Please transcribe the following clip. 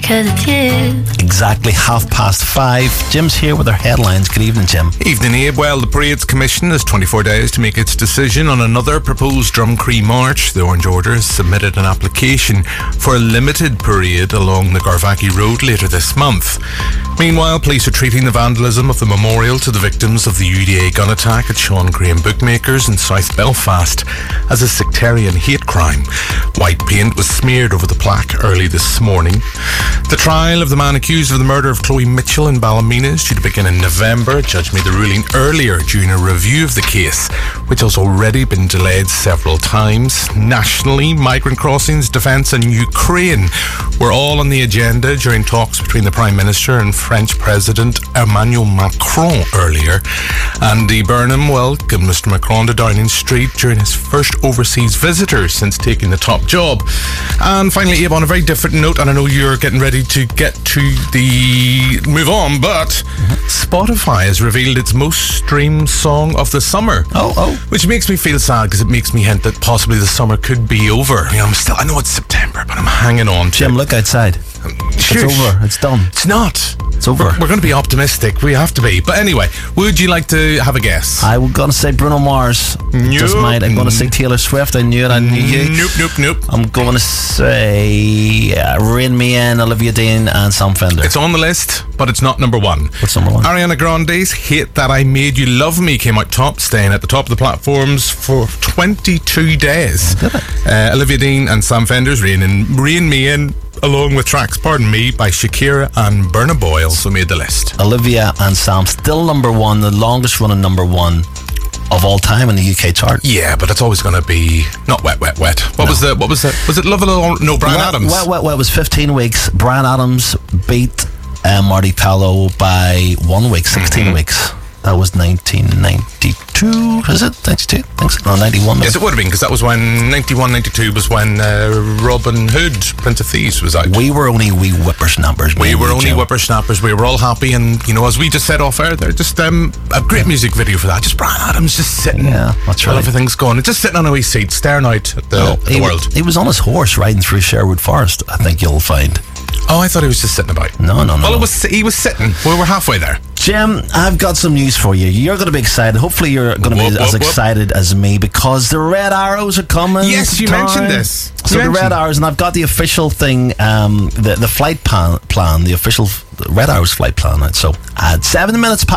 'cause it's you. Exactly 5:30. Jim's here with our headlines. Good evening, Jim. Evening, Abe. Well, the Parade's Commission has 24 days to make its decision on another proposed Drumcree March. The Orange Order has submitted an application for a limited parade along the Garvaghy Road later this month. Meanwhile, police are treating the vandalism of the memorial to the victims of the UDA gun attack at Sean Graham Bookmakers in South Belfast as a sectarian hate crime. White paint was smeared over the plaque early this morning. The trial of the man accused of the murder of Chloe Mitchell in Ballymena is due to begin in November. A judge made the ruling earlier during a review of the case, which has already been delayed several times. Nationally, migrant crossings, defence and Ukraine were all on the agenda during talks between the Prime Minister and French President Emmanuel Macron earlier. Andy Burnham welcomed Mr Macron to Downing Street during his first overseas visitor since taking the top job. And finally, Abe, on a very different note, and I know you're getting ready to get to the move on, but Spotify has revealed its most streamed song of the summer. Which makes me feel sad because it makes me hint that possibly the summer could be over. You know, I know it's September, but I'm hanging on to Jim, look outside. It's over. It's done. It's not. It's over. We're going to be optimistic. We have to be. But anyway, would you like to have a guess? I was going to say Bruno Mars. Just might. I'm going to say Taylor Swift. I knew it. I knew you. Nope. I'm going to say Rain Me In, Olivia Dean and Sam Fender. It's on the list, but it's not number one. What's number one? Ariana Grande's Hate That I Made You Love Me came out top, staying at the top of the platforms for 22 days. Did it? Olivia Dean and Sam Fender's Rain Me In, along with tracks Pardon Me by Shakira and Burna Boy, also made the list. Olivia and Sam still number one, the longest running number one of all time in the UK chart. Yeah, but it's always going to be not Wet. What was it? Was it Love Alone? No, Bryan Adams. Wet was 15 weeks. Bryan Adams beat Marty Pallo by 1 week, 16 weeks. That was 1992, is it? 92? No, 91. Yes, it would have been, because that was when 91, 92 was when Robin Hood, Prince of Thieves, was out. We were only wee whippersnappers. We were only whippersnappers. We were all happy, and, you know, as we just said off air there, just a great music video for that. Just Bryan Adams just sitting. Yeah, that's right. While everything's going. Just sitting on a wee seat, staring out at the world. He was on his horse riding through Sherwood Forest, I think you'll find. Oh, I thought he was just sitting about. No. Well, he was sitting. We were halfway there. Jim, I've got some news for you. You're going to be excited. Hopefully you're going to be as excited as me, because the Red Arrows are coming. Yes, you mentioned this. So the Red Arrows, and I've got the official thing, the flight plan, the official Red Arrows flight plan. So at 7 minutes past